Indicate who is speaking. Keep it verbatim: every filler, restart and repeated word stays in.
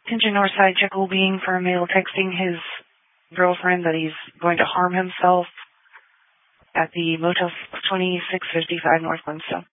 Speaker 1: Attention Northside, Jekyll being for a male texting his girlfriend that he's going to harm himself at the Motel twenty-six fifty-five North Glenstone.